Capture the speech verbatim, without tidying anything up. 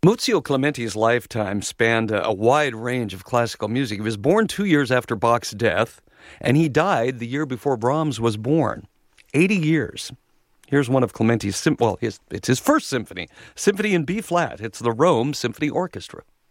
Muzio Clementi's lifetime spanned a, a wide range of classical music. He was born two years after Bach's death, and he died the year before Brahms was born. eighty years. Here's one of Clementi's, sim- well, his, it's his first symphony, Symphony in B-flat. It's the Rome Symphony Orchestra.